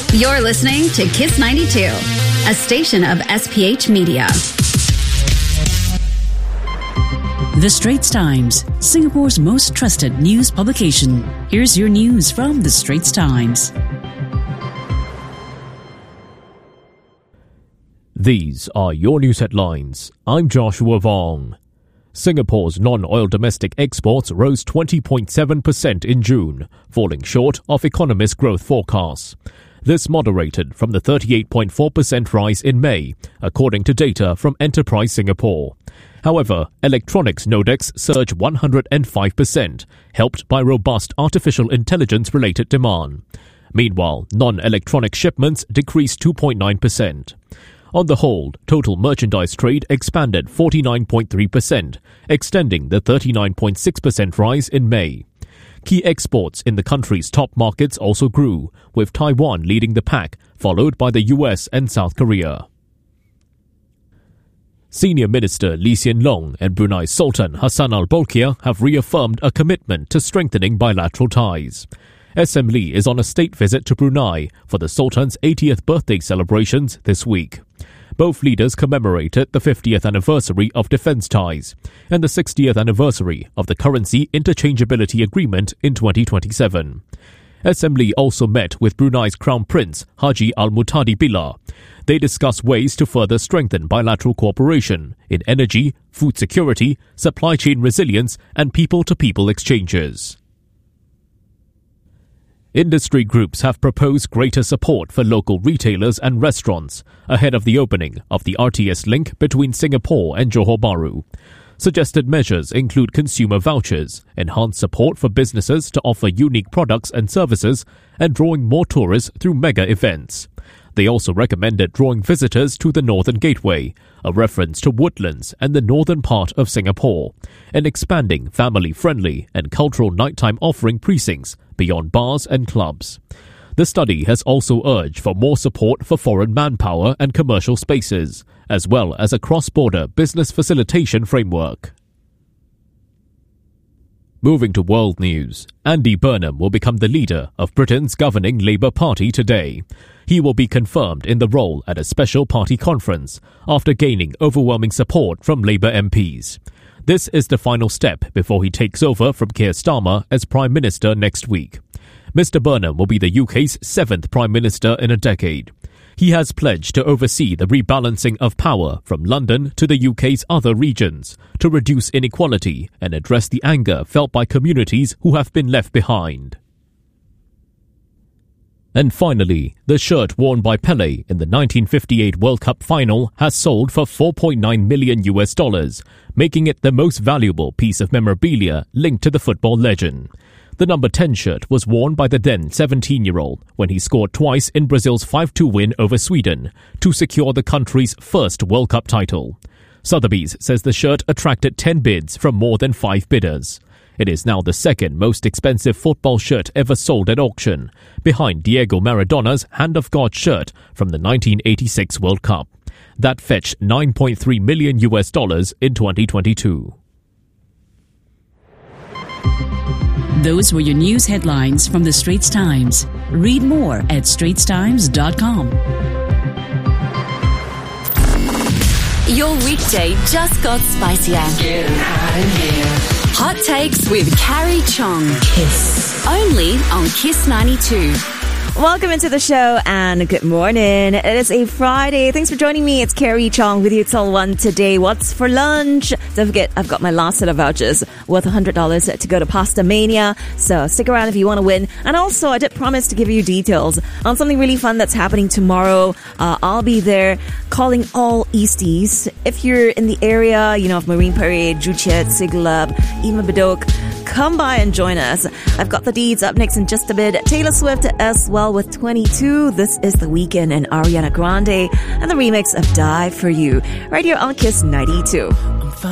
You're listening to Kiss 92, a station of SPH Media. The Straits Times, Singapore's most trusted news publication. Here's your news from The Straits Times. These are your news headlines. I'm Joshua Vong. Singapore's non-oil domestic exports rose 20.7% in June, falling short of economists' growth forecasts. This moderated from the 38.4% rise in May, according to data from Enterprise Singapore. However, electronics Nodex surged 105%, helped by robust artificial intelligence-related demand. Meanwhile, non-electronic shipments decreased 2.9%. On the whole, total merchandise trade expanded 49.3%, extending the 39.6% rise in May. Key exports in the country's top markets also grew, with Taiwan leading the pack, followed by the US and South Korea. Senior Minister Lee Hsien Loong and Brunei's Sultan Hassan al-Bolkiah have reaffirmed a commitment to strengthening bilateral ties. SM Lee is on a state visit to Brunei for the Sultan's 80th birthday celebrations this week. Both leaders commemorated the 50th anniversary of defence ties and the 60th anniversary of the Currency Interchangeability Agreement in 2027. SM Lee also met with Brunei's Crown Prince Haji Al-Muhtadi Billah. They discussed ways to further strengthen bilateral cooperation in energy, food security, supply chain resilience and people-to-people exchanges. Industry groups have proposed greater support for local retailers and restaurants ahead of the opening of the RTS link between Singapore and Johor Bahru. Suggested measures include consumer vouchers, enhanced support for businesses to offer unique products and services, and drawing more tourists through mega events. They also recommended drawing visitors to the Northern Gateway, a reference to woodlands and the northern part of Singapore, and expanding family-friendly and cultural nighttime offering precincts beyond bars and clubs. The study has also urged for more support for foreign manpower and commercial spaces, as well as a cross-border business facilitation framework. Moving to world news, Andy Burnham will become the leader of Britain's governing Labour Party today. He will be confirmed in the role at a special party conference after gaining overwhelming support from Labour MPs. This is the final step before he takes over from Keir Starmer as Prime Minister next week. Mr Burnham will be the UK's 7th Prime Minister in a decade. He has pledged to oversee the rebalancing of power from London to the UK's other regions to reduce inequality and address the anger felt by communities who have been left behind. And finally, the shirt worn by Pelé in the 1958 World Cup final has sold for $4.9 million, making it the most valuable piece of memorabilia linked to the football legend. The number 10 shirt was worn by the then 17-year-old when he scored twice in Brazil's 5-2 win over Sweden to secure the country's first World Cup title. Sotheby's says the shirt attracted 10 bids from more than 5 bidders. It is now the second most expensive football shirt ever sold at auction, behind Diego Maradona's Hand of God shirt from the 1986 World Cup. That fetched $9.3 million in 2022. Those were your news headlines from The Straits Times. Read more at straitstimes.com. Your weekday just got spicier. Hot Takes with Carrie Chong. Kiss. Only on Kiss 92. Welcome into the show and good morning. It is a Friday. Thanks for joining me. It's Carrie Chong with you till 1 today. What's for lunch? Don't forget, I've got my last set of vouchers worth $100 to go to Pasta Mania. So stick around if you want to win. And also, I did promise to give you details on something really fun that's happening tomorrow. I'll be there calling all Easties. If you're in the area, of Marine Parade, Joo Chiat, Siglap, even Bedok, come by and join us. I've got the deeds up next in just a bit. Taylor Swift as well with 22. This is The Weeknd and Ariana Grande and the remix of Die For You right here on Kiss 92.